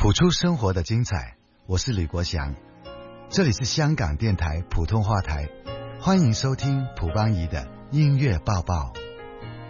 谱出生活的精彩，我是吕国祥，这里是香港电台普通话台，欢迎收听蒲邦仪的音乐报报。